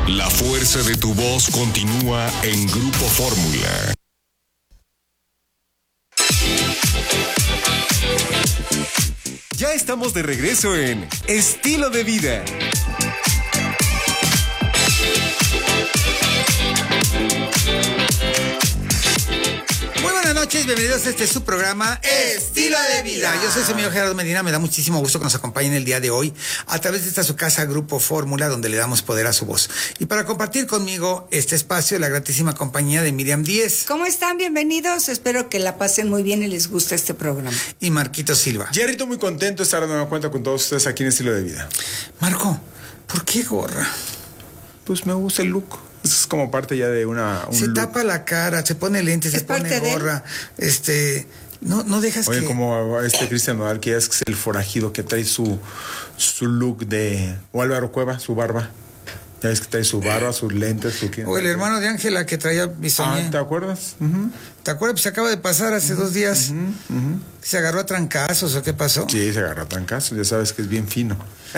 La fuerza de tu voz continúa en Grupo Fórmula. Ya estamos de regreso en Estilo de Vida. Buenas noches, bienvenidos a su programa Estilo de Vida. Yo soy su amigo Gerardo Medina, me da muchísimo gusto que nos acompañen el día de hoy a través de esta su casa Grupo Fórmula, donde le damos poder a su voz. Y para compartir conmigo este espacio, la gratísima compañía de Miriam Díez. ¿Cómo están? Bienvenidos, espero que la pasen muy bien y les guste este programa. Y Marquito Silva. Jerrito, muy contento de estar dando cuenta con todos ustedes aquí en Estilo de Vida. Marco, ¿por qué gorra? Pues me gusta el look. Es como parte ya de un se look. Tapa la cara, se pone lentes, se pone gorra, no dejas. Oye, que... como Cristian Nodal, que es el forajido que trae su look de... O Álvaro Cueva, su barba. Ya ves que trae su barba, sus lentes, su... O el hermano de Ángela que traía bisoñé. ¿Te acuerdas? ¿Te acuerdas? Pues se acaba de pasar hace 2 días. ¿Se agarró a trancazos o qué pasó? Sí, se agarró a trancazos, ya sabes que es bien fino.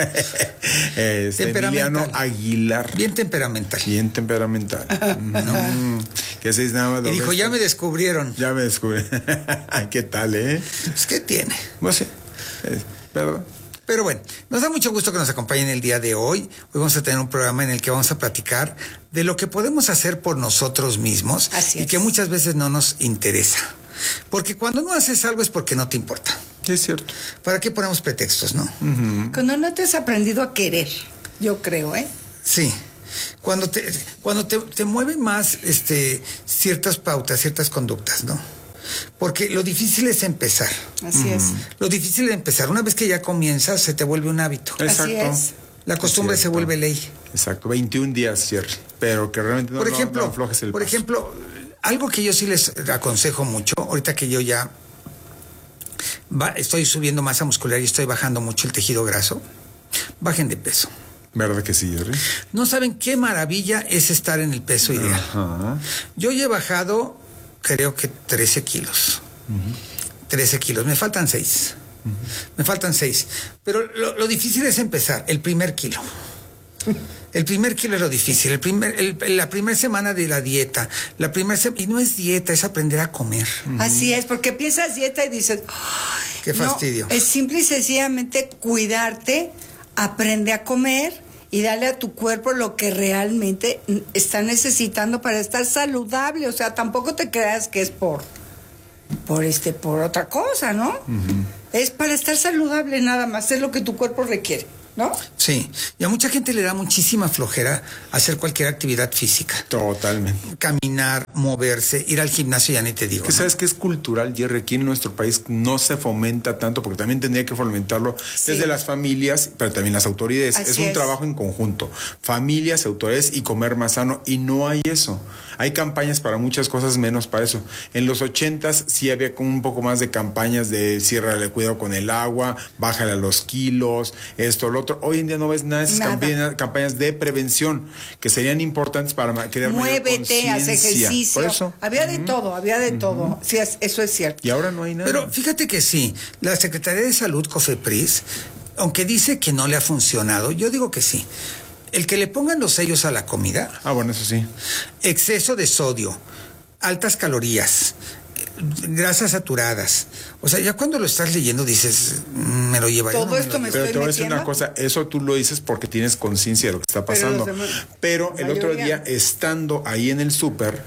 Emiliano Aguilar. Bien temperamental. Bien temperamental. Que se dice nada más. Y dijo, ya me descubrieron. Ya me descubrieron. ¿Qué tal, Pues, ¿qué tiene? No sé. Perdón. Pero bueno, nos da mucho gusto que nos acompañen el día de hoy. Hoy vamos a tener un programa en el que vamos a platicar de lo que podemos hacer por nosotros mismos. Así es. Y que muchas veces no nos interesa. Porque cuando no haces algo es porque no te importa. Sí, es cierto. ¿Para qué ponemos pretextos, no? Cuando no te has aprendido a querer, yo creo, Sí. Cuando te mueven más ciertas pautas, ciertas conductas, ¿no? Porque lo difícil es empezar. Así es. Lo difícil es empezar. Una vez que ya comienzas, se te vuelve un hábito. Exacto. Así es. La costumbre se vuelve ley. Exacto. 21 días, Jerry. Pero que realmente no aflojes el paso. Por ejemplo, algo que yo sí les aconsejo mucho, ahorita que yo ya estoy subiendo masa muscular y estoy bajando mucho el tejido graso, bajen de peso. ¿Verdad que sí, Jerry? No saben qué maravilla es estar en el peso ideal. Ajá. Yo ya he bajado, creo que 13 kilos. 13 kilos. Me faltan 6. Me faltan 6. Pero lo difícil es empezar, el primer kilo. El primer kilo es lo difícil. La primera semana de la dieta. Y no es dieta, es aprender a comer. Así es, porque piensas dieta y dices, ¡ay, qué fastidio! No, es simple y sencillamente cuidarte, aprende a comer y darle a tu cuerpo lo que realmente está necesitando para estar saludable. O sea, tampoco te creas que es por otra cosa, ¿no? Es para estar saludable nada más, es lo que tu cuerpo requiere, ¿no? Sí, y a mucha gente le da muchísima flojera hacer cualquier actividad física. Totalmente. Caminar, moverse, ir al gimnasio, ya ni te digo. Que sabes que es cultural, Jerry, aquí en nuestro país no se fomenta tanto, porque también tendría que fomentarlo desde las familias, pero también las autoridades. Es un trabajo en conjunto. Familias, autoridades y comer más sano, y no hay eso. Hay campañas para muchas cosas, menos para eso. En los 80s sí había como un poco más de campañas de ciérrale, cuidado con el agua, bájale a los kilos, esto, lo otro. Hoy en día no ves nada de esas campañas de prevención que serían importantes para crear mayor conciencia. Muévete, haz ejercicio. Por eso. Había de todo. Sí, eso es cierto. Y ahora no hay nada. Pero fíjate que sí, la Secretaría de Salud, COFEPRIS, aunque dice que no le ha funcionado, yo digo que sí. El que le pongan los sellos a la comida. Bueno, eso sí. Exceso de sodio, altas calorías, grasas saturadas. O sea, ya cuando lo estás leyendo dices, me lo llevaré. Todo esto me estoy metiendo. Pero te voy a decir una cosa, eso tú lo dices porque tienes conciencia de lo que está pasando. Pero el otro día, estando ahí en el súper,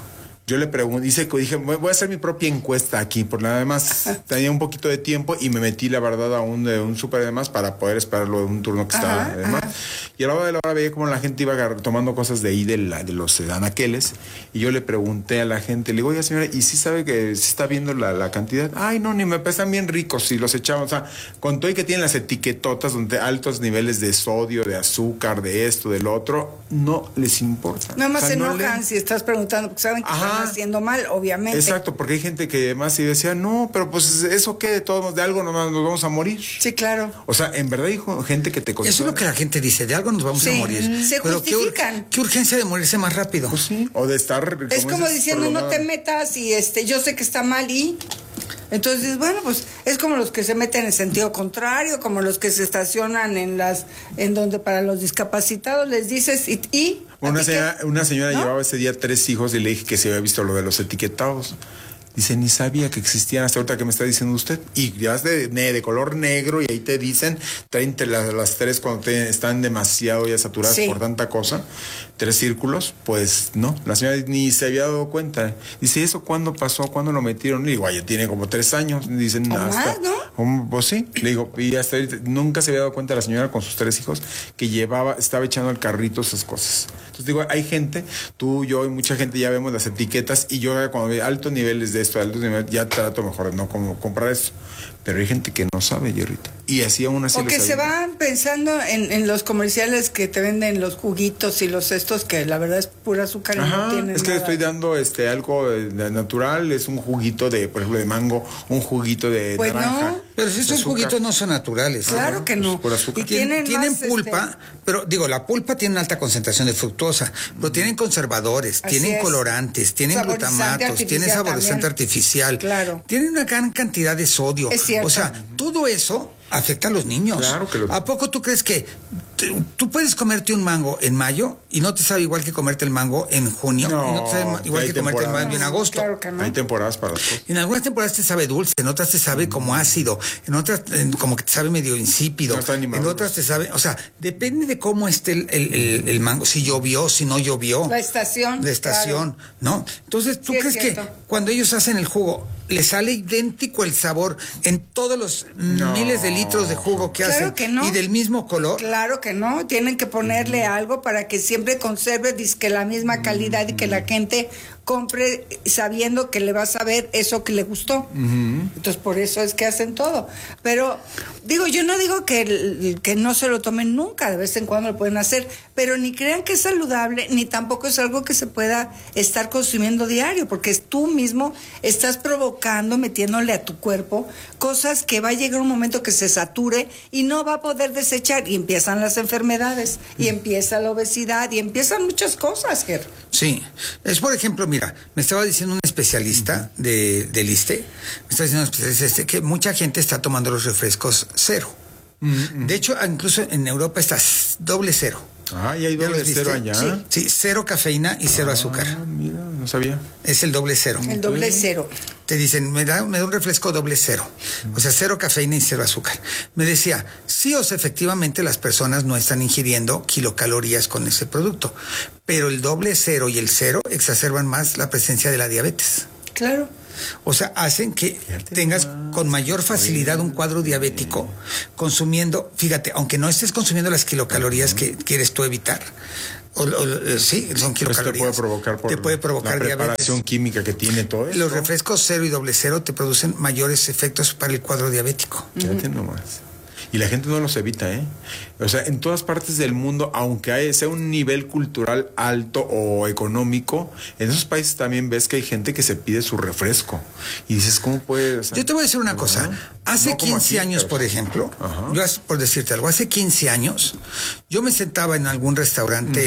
yo le pregunté, dije, voy a hacer mi propia encuesta aquí, por nada más tenía un poquito de tiempo y me metí, la verdad, a un súper además para poder esperarlo de un turno que estaba además. Y a la hora de la hora veía como la gente iba tomando cosas de ahí de los anaqueles, y yo le pregunté a la gente, le digo, oiga señora, ¿y sí sabe que sí está viendo la cantidad? Ay, no, ni me pesan bien ricos, si los echamos, o sea, con todo y que tienen las etiquetotas donde altos niveles de sodio, de azúcar, de esto, del otro, no les importa. Nada más se enojan si estás preguntando, porque saben que están haciendo mal, obviamente. Exacto, porque hay gente que además decía, no, pero pues eso qué, de todos modos, de algo nomás nos vamos a morir. Sí, claro. O sea, en verdad hay gente que te Eso es lo que la gente dice, de algo nos vamos a morir. Se pero justifican. ¿qué urgencia de morirse más rápido? Pues sí, o de estar... Es como diciendo, no te metas y yo sé que está mal y... Entonces, bueno, pues es como los que se meten en sentido contrario, como los que se estacionan en donde para los discapacitados les dices Una señora ¿no? llevaba ese día 3 hijos y le dije que se había visto lo de los etiquetados. Dice, ni sabía que existían hasta ahorita que me está diciendo usted. Y ya es de color negro y ahí te dicen, traen las 3 cuando están demasiado ya saturadas por tanta cosa, 3 círculos, pues no, la señora ni se había dado cuenta. Dice, ¿eso cuándo pasó? ¿Cuándo lo metieron? Le digo, ya tiene como 3 años. Dicen, hasta, ¿no? Pues sí, le digo, y hasta ahorita nunca se había dado cuenta la señora con sus 3 hijos que estaba echando al carrito esas cosas. Entonces digo, hay gente, tú, yo y mucha gente ya vemos las etiquetas y yo cuando veo altos niveles de esto, altos niveles, ya trato mejor de no como comprar esto. Pero hay gente que no sabe, Jerrita. Y así aún así. O que se van pensando en los comerciales que te venden los juguitos y los estos que la verdad es pura azúcar y no tienen es que nada. estoy dando algo natural, es un juguito de, por ejemplo, de mango, un juguito de naranja. No. Pero si esos juguitos no son naturales. Claro que no. Por azúcar. Y tienen pulpa, pero digo, la pulpa tiene una alta concentración de fructosa, pero tienen conservadores, tienen colorantes, tienen glutamatos, tienen saborizante artificial, tienen una gran cantidad de sodio. Es cierto. O sea, todo eso afecta a los niños. Claro que ¿A poco tú crees que tú puedes comerte un mango en mayo y no te sabe igual que comerte el mango en junio? No, y no te sabe igual que comerte el mango en agosto. Claro que no. Hay temporadas para las cosas. En algunas temporadas te sabe dulce, en otras te sabe como ácido, en otras como que te sabe medio insípido, en otras te sabe, o sea, depende de cómo esté el mango, si llovió, si no llovió. La estación. Claro. ¿No? Entonces, ¿tú crees que cuando ellos hacen el jugo le sale idéntico el sabor en todos los miles de litros de jugo que hacen que no. y del mismo color? Claro que no, tienen que ponerle algo para que siempre conserve dizque la misma calidad y que la gente compre sabiendo que le va a saber eso que le gustó. Entonces por eso es que hacen todo. Pero digo, yo no digo que no se lo tomen nunca, de vez en cuando lo pueden hacer, pero ni crean que es saludable, ni tampoco es algo que se pueda estar consumiendo diario, porque tú mismo estás provocando, metiéndole a tu cuerpo cosas que va a llegar un momento que se sature y no va a poder desechar, y empiezan las enfermedades, y empieza la obesidad, y empiezan muchas cosas, Ger. Sí, es por ejemplo, mira, me estaba diciendo un especialista del ISSSTE, me estaba diciendo un especialista que mucha gente está tomando los refrescos cero. De hecho, incluso en Europa está doble cero. ¿Y hay doble cero allá? Sí, cero cafeína y cero azúcar. Mira, no sabía. Es el doble cero. El doble cero. Te dicen, me da un refresco doble cero. O sea, cero cafeína y cero azúcar. Me decía, sí, o sea, efectivamente las personas no están ingiriendo kilocalorías con ese producto, pero el doble cero y el cero exacerban más la presencia de la diabetes. Claro. O sea, hacen que tengas con mayor facilidad un cuadro diabético consumiendo, fíjate, aunque no estés consumiendo las kilocalorías que quieres tú evitar, sí, son kilocalorías. Te puede provocar la preparación diabetes. Química que tiene todo esto. Los refrescos cero y doble cero te producen mayores efectos para el cuadro diabético. Fíjate nomás. Y la gente no los evita, ¿eh? O sea, en todas partes del mundo, aunque sea un nivel cultural alto o económico, en esos países también ves que hay gente que se pide su refresco. Y dices, ¿cómo puede? O sea, yo te voy a decir una cosa. Hace 15 años, por ejemplo, yo por decirte algo, hace 15 años, yo me sentaba en algún restaurante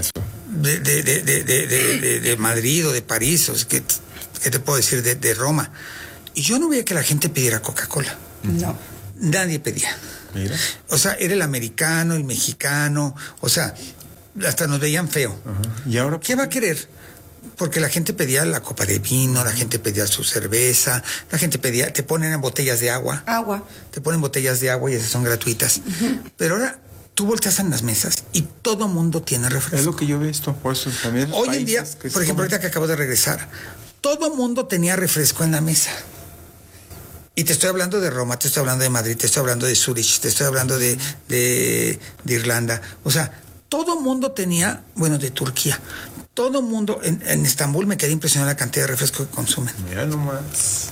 de Madrid o de París, o ¿qué te puedo decir? De Roma. Y yo no veía que la gente pidiera Coca-Cola. No. Nadie pedía. Mira. O sea, era el americano, el mexicano, o sea, hasta nos veían feo. ¿Y ahora qué va a querer? Porque la gente pedía la copa de vino, la gente pedía su cerveza, la gente pedía, te ponen botellas de agua. Te ponen botellas de agua y esas son gratuitas. Pero ahora tú volteas en las mesas y todo mundo tiene refresco. Es lo que yo he visto, por eso también. Hoy en día, por ejemplo, ahorita que acabo de regresar, todo mundo tenía refresco en la mesa. Y te estoy hablando de Roma, te estoy hablando de Madrid, te estoy hablando de Zurich, te estoy hablando de Irlanda. O sea, todo mundo tenía, bueno, de Turquía. Todo mundo, en Estambul me quedé impresionado la cantidad de refresco que consumen. Mira nomás.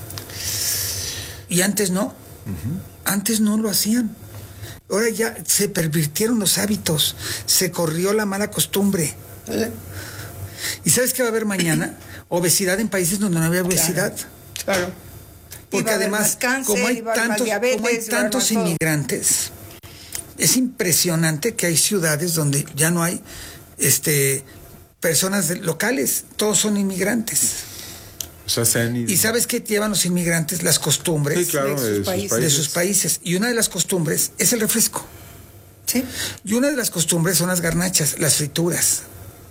Y antes no. Antes no lo hacían. Ahora ya se pervirtieron los hábitos. Se corrió la mala costumbre. ¿Y sabes qué va a haber mañana? Obesidad en países donde no había obesidad. Claro. Porque además, como hay tantos inmigrantes, es impresionante que hay ciudades donde ya no hay personas locales, todos son inmigrantes. Pues hacen ¿Y sabes qué llevan los inmigrantes? Las costumbres sí, claro, de sus países. Y una de las costumbres es el refresco. Sí. Y una de las costumbres son las garnachas, las frituras.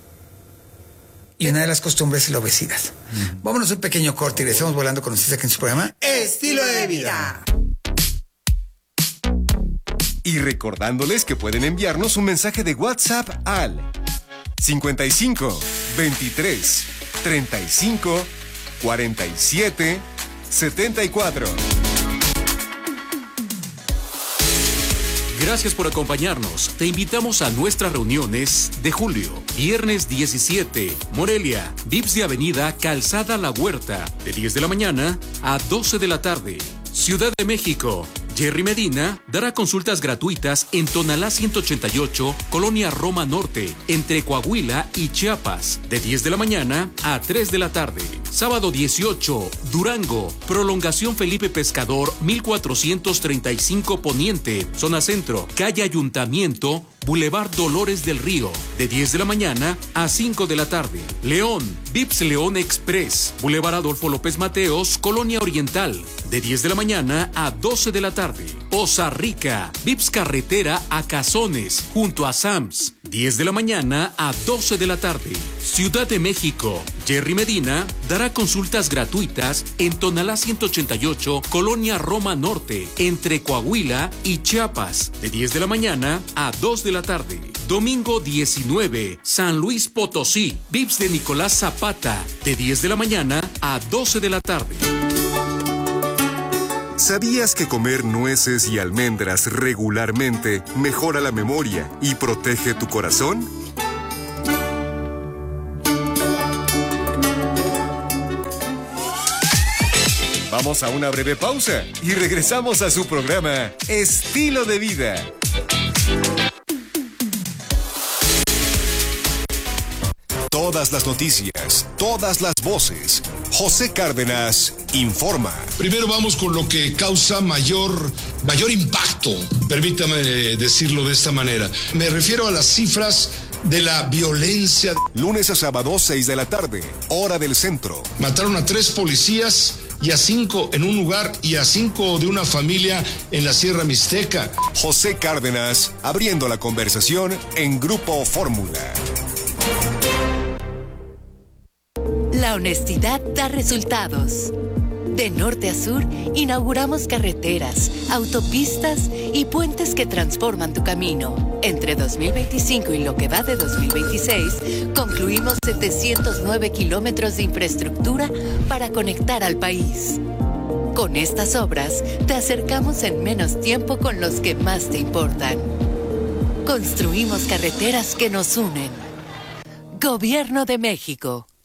Y una de las costumbres es la obesidad. Vámonos a un pequeño corte y regresamos volando con ustedes aquí en su programa Estilo de Vida. Y recordándoles que pueden enviarnos un mensaje de WhatsApp al 55 23 35 47 74. Gracias por acompañarnos. Te invitamos a nuestras reuniones de julio. Viernes 17, Morelia, Vips de Avenida Calzada La Huerta, de 10 de la mañana a 12 de la tarde. Ciudad de México, Jerry Medina dará consultas gratuitas en Tonalá 188, Colonia Roma Norte, entre Coahuila y Chiapas, de 10 de la mañana a 3 de la tarde. Sábado 18, Durango, Prolongación Felipe Pescador, 1435 Poniente, Zona Centro, Calle Ayuntamiento, Boulevard Dolores del Río, de 10 de la mañana a 5 de la tarde. León, Vips León Express, Boulevard Adolfo López Mateos, Colonia Oriental, de 10 de la mañana a 12 de la tarde. Poza Rica, Vips Carretera a Cazones, junto a Sams, 10 de la mañana a 12 de la tarde. Ciudad de México, Jerry Medina dará consultas gratuitas en Tonalá 188, Colonia Roma Norte, entre Coahuila y Chiapas, de 10 de la mañana a 2 de la tarde. Domingo 19, San Luis Potosí, Vips de Nicolás Zapata, de 10 de la mañana a 12 de la tarde. ¿Sabías que comer nueces y almendras regularmente mejora la memoria y protege tu corazón? Vamos a una breve pausa y regresamos a su programa Estilo de Vida. Todas las noticias, todas las voces. José Cárdenas informa. Primero vamos con lo que causa mayor impacto, permítame decirlo de esta manera. Me refiero a las cifras de la violencia. Lunes a sábado, 6 de la tarde, hora del centro. Mataron a 3 policías y a 5 en un lugar y a 5 de una familia en la Sierra Mixteca. José Cárdenas, abriendo la conversación en Grupo Fórmula. La honestidad da resultados. De norte a sur, inauguramos carreteras, autopistas y puentes que transforman tu camino. Entre 2025 y lo que va de 2026, concluimos 709 kilómetros de infraestructura para conectar al país. Con estas obras, te acercamos en menos tiempo con los que más te importan. Construimos carreteras que nos unen. Gobierno de México.